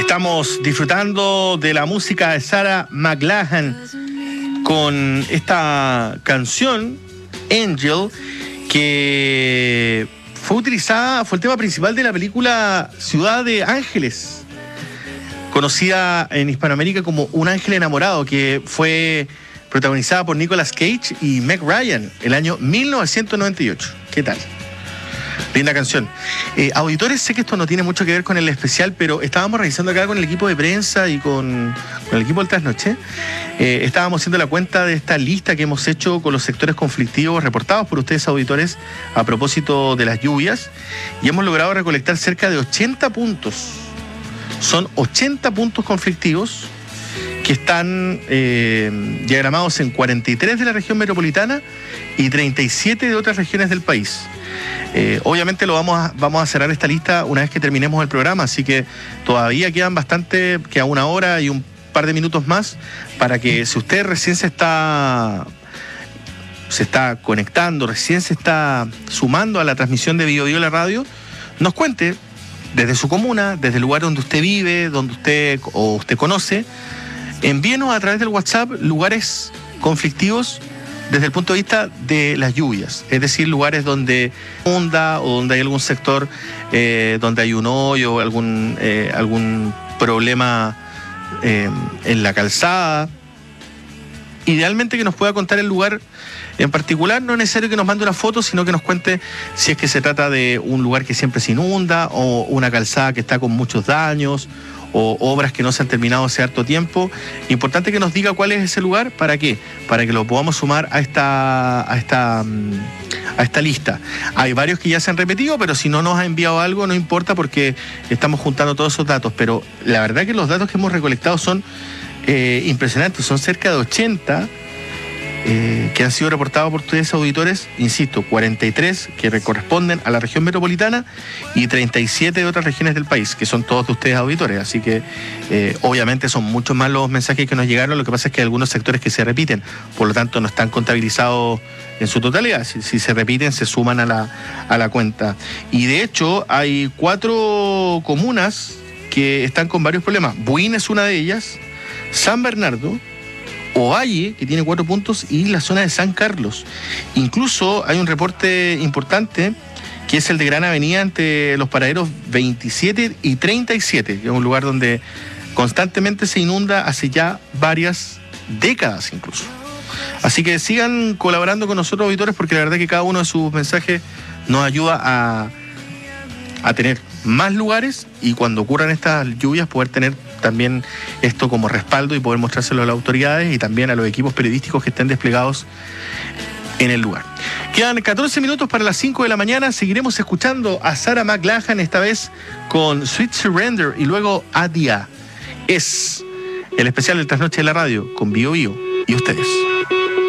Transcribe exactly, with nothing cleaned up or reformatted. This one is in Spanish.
Estamos disfrutando de la música de Sarah McLachlan con esta canción, Angel, que fue utilizada, fue el tema principal de la película Ciudad de Ángeles, conocida en Hispanoamérica como Un ángel enamorado, que fue protagonizada por Nicolas Cage y Meg Ryan el año mil novecientos noventa y ocho. ¿Qué tal? Linda canción. Eh, auditores, sé que esto no tiene mucho que ver con el especial, pero estábamos revisando acá con el equipo de prensa y con, con el equipo del Trasnoche. Eh, estábamos haciendo la cuenta de esta lista que hemos hecho con los sectores conflictivos reportados por ustedes, auditores, a propósito de las lluvias, y hemos logrado recolectar cerca de ochenta puntos. Son ochenta puntos conflictivos que están eh, diagramados en cuarenta y tres de la región metropolitana y treinta y siete de otras regiones del país. Eh, obviamente lo vamos a, vamos a cerrar esta lista una vez que terminemos el programa, así que todavía quedan bastante, queda una hora y un par de minutos más para que, si usted recién se está se está conectando, recién se está sumando a la transmisión de Bio Bio la radio, nos cuente desde su comuna, desde el lugar donde usted vive, donde usted o usted conoce, envíenos a través del WhatsApp lugares conflictivos desde el punto de vista de las lluvias, es decir, lugares donde inunda o donde hay algún sector eh, donde hay un hoyo o algún, eh, algún problema eh, en la calzada. Idealmente que nos pueda contar el lugar en particular, no es necesario que nos mande una foto, sino que nos cuente si es que se trata de un lugar que siempre se inunda o una calzada que está con muchos daños o obras que no se han terminado hace harto tiempo. Importante que nos diga cuál es ese lugar. ¿Para qué? Para que lo podamos sumar a esta, a esta, a esta lista. Hay varios que ya se han repetido, pero si no nos ha enviado algo, no importa, porque estamos juntando todos esos datos. Pero la verdad que los datos que hemos recolectado son eh, impresionantes. Son cerca de ochenta eh, que han sido reportados por ustedes, auditores. Insisto, cuarenta y tres que corresponden a la región metropolitana y treinta y siete de otras regiones del país, que son todos de ustedes, auditores. Así que eh, obviamente son muchos más los mensajes que nos llegaron. Lo que pasa es que hay algunos sectores que se repiten, por lo tanto no están contabilizados en su totalidad. Si, si se repiten, se suman a la, a la cuenta. Y de hecho hay cuatro comunas que están con varios problemas. Buin es una de ellas, San Bernardo, Ovalle, que tiene cuatro puntos, y la zona de San Carlos. Incluso hay un reporte importante, que es el de Gran Avenida entre los paraderos veintisiete y treinta y siete, que es un lugar donde constantemente se inunda hace ya varias décadas incluso. Así que sigan colaborando con nosotros, auditores, porque la verdad que cada uno de sus mensajes nos ayuda a, a tener más lugares, y cuando ocurran estas lluvias poder tener también esto como respaldo y poder mostrárselo a las autoridades y también a los equipos periodísticos que estén desplegados en el lugar. Quedan catorce minutos para las cinco de la mañana. Seguiremos escuchando a Sarah McLachlan, esta vez con Sweet Surrender y luego Adia. Es el especial del Trasnoche de la Radio con Bio Bio y ustedes.